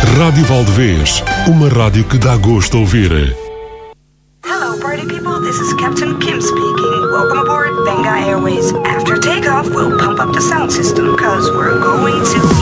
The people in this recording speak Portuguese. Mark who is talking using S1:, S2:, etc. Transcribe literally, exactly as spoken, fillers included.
S1: Rádio Valdevez, uma rádio que dá gosto de ouvir.
S2: Hello, party people. This is Captain Kim speaking. Welcome aboard Benga Airways. After takeoff, we'll pump up the sound system because we're going to